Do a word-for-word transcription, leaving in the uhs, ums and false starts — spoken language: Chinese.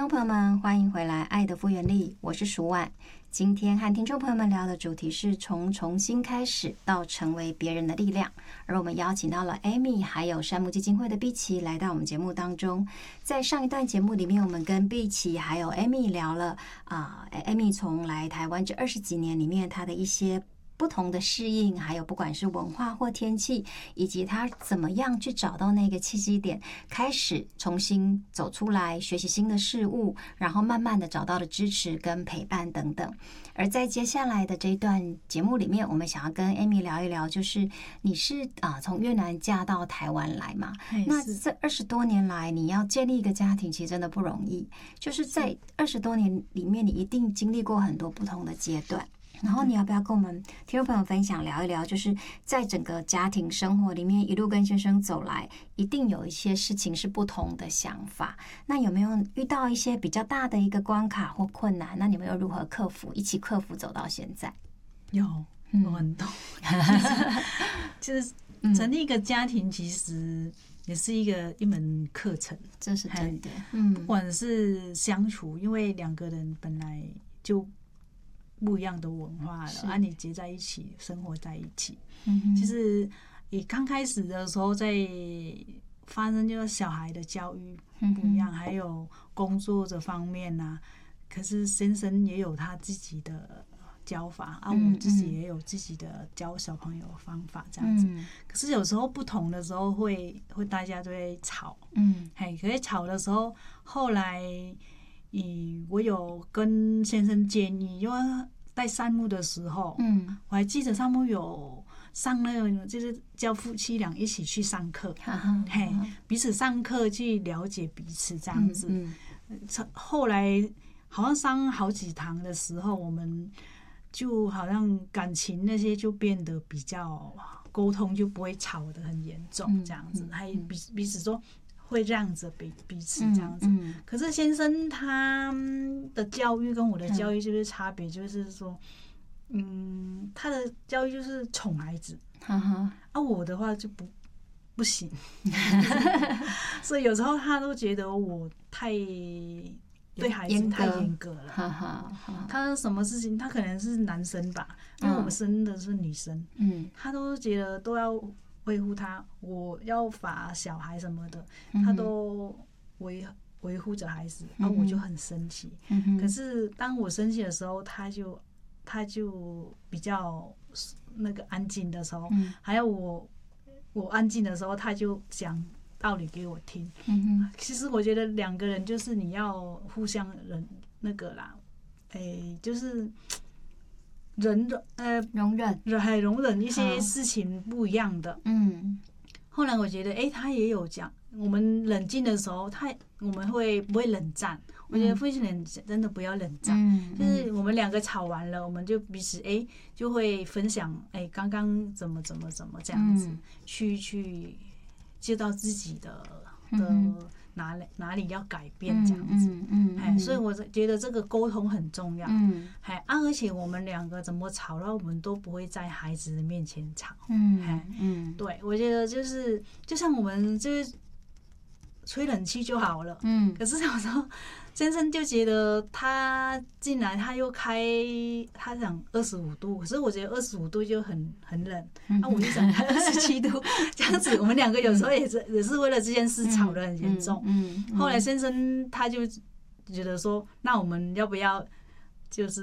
众朋友们，欢迎回来《爱的复原力》，我是舒婉。今天和听众朋友们聊的主题是从重新开始到成为别人的力量，而我们邀请到了 Amy 还有山木基金会的碧琪来到我们节目当中。在上一段节目里面，我们跟碧琪还有 Amy 聊了啊、呃、，Amy 从来台湾这二十几年里面，她的一些不同的适应，还有不管是文化或天气，以及他怎么样去找到那个契机点，开始重新走出来，学习新的事物，然后慢慢的找到了支持跟陪伴等等。而在接下来的这一段节目里面，我们想要跟 Amy 聊一聊，就是你是啊从越南嫁到台湾来嘛？那这二十多年来，你要建立一个家庭，其实真的不容易。就是在二十多年里面，你一定经历过很多不同的阶段。然后你要不要跟我们听众朋友分享聊一聊，就是在整个家庭生活里面一路跟先生走来，一定有一些事情是不同的想法，那有没有遇到一些比较大的一个关卡或困难，那你们又如何克服，一起克服走到现在？ 有有很多、嗯、就是成立一个家庭其实也是一个一门课程， 这是真的。嗯， 不管是相处，因为两个人本来就不一样的文化了，啊，你结在一起，生活在一起，嗯，其实也刚开始的时候，在发生就是小孩的教育不一样，嗯、还有工作这方面啊，可是先生也有他自己的教法啊，我自己也有自己的教小朋友的方法这样子。嗯、可是有时候不同的时候会会大家就会吵，嗯，嘿，可是吵的时候，后来。嗯，我有跟先生建议，因为带山木的时候，嗯，我还记得山木有上那个，就是教夫妻俩一起去上课，嘿，彼此上课去了解彼此这样子。嗯嗯、后来好像上好几堂的时候，我们就好像感情那些就变得比较沟通就不会吵得很严重这样子，嗯嗯、还彼彼此说。会让着彼彼此这样子，嗯嗯、可是先生他的教育跟我的教育就是差别，就是说，嗯，他的教育就是宠孩子，嗯、啊，我的话就不不行，所以有时候他都觉得我太对孩子太严格了，哈哈他什么事情他可能是男生吧，因为我们生的是女生，嗯，他都觉得都要。维护他，我要罚小孩什么的，他都维维护着孩子，然后我就很生气。嗯、可是当我生气的时候，他就他就比较那个安静的时候，嗯、还有我我安静的时候，他就讲道理给我听。嗯、其实我觉得两个人就是你要互相忍那个啦，哎，就是。人呃容忍， 还容忍一些事情不一样的。嗯，后来我觉得，哎、欸，他也有讲，我们冷静的时候，他我们会不会冷战？嗯、我觉得夫妻俩真的不要冷战，嗯、就是我们两个吵完了，我们就彼此哎、欸、就会分享，哎、欸，刚刚怎么怎么怎么这样子，嗯、去去知道自己的的。嗯哪里哪里要改变这样子，嗯嗯嗯、所以我觉得这个沟通很重要。嗯，啊，而且我们两个怎么吵，然后我们都不会在孩子的面前吵。嗯嗯，对，我觉得就是就像我们就是吹冷气就好了。嗯，可是有时候先生就觉得他进来他又开，他想二十五度，可是我觉得二十五度就很很冷，那、啊、我就想开二十七度，这样子我们两个有时候也是也是为了这件事吵得很严重。嗯嗯嗯、后来先生他就觉得说，那我们要不要就是。